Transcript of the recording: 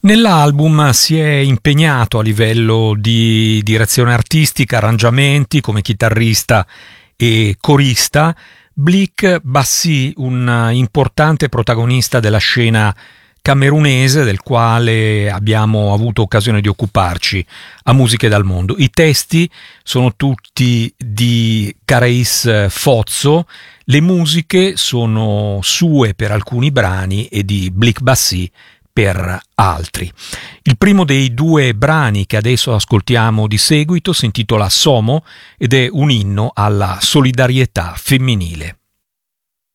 Nell'album si è impegnato a livello di direzione artistica, arrangiamenti come chitarrista e corista. Blik Bassi, un importante protagonista della scena camerunese del quale abbiamo avuto occasione di occuparci a Musiche dal Mondo. I testi sono tutti di Careis Fozzo, le musiche sono sue per alcuni brani e di Blik Bassi per altri. Il primo dei due brani che adesso ascoltiamo di seguito si intitola Somo ed è un inno alla solidarietà femminile.